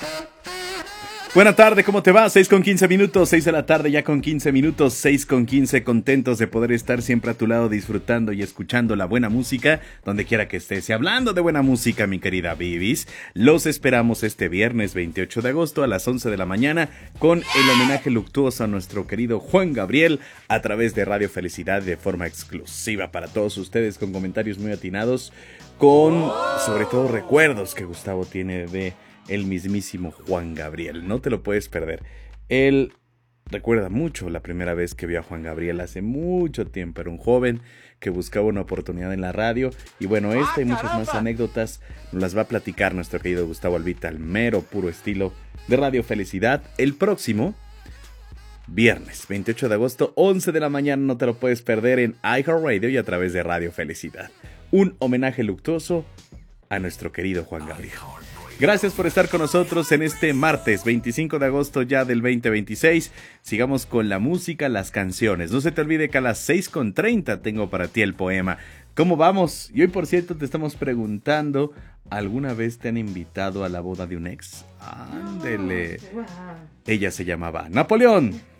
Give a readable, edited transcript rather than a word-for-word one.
Buena tarde, ¿cómo te va? 6:15, 6 de la tarde ya con 15 minutos, 6:15, contentos de poder estar siempre a tu lado disfrutando y escuchando la buena música, donde quiera que estés. Y hablando de buena música, mi querida Bibis, los esperamos este viernes 28 de agosto a las 11 de la mañana con el homenaje luctuoso a nuestro querido Juan Gabriel a través de Radio Felicidad de forma exclusiva para todos ustedes con comentarios muy atinados, con sobre todo recuerdos que Gustavo tiene de el mismísimo Juan Gabriel. No te lo puedes perder. Él recuerda mucho la primera vez que vio a Juan Gabriel hace mucho tiempo. Era un joven que buscaba una oportunidad en la radio. Y bueno, esta y muchas más anécdotas nos las va a platicar nuestro querido Gustavo Albita, al mero puro estilo de Radio Felicidad, el próximo viernes 28 de agosto, 11 de la mañana. No te lo puedes perder en iHeartRadio y a través de Radio Felicidad. Un homenaje luctuoso a nuestro querido Juan Gabriel. Gracias por estar con nosotros en este martes 25 de agosto ya del 2026. Sigamos con la música, las canciones. No se te olvide que a las 6:30 tengo para ti el poema. ¿Cómo vamos? Y hoy, por cierto, te estamos preguntando, ¿alguna vez te han invitado a la boda de un ex? Ándele. Ella se llamaba Napoleón.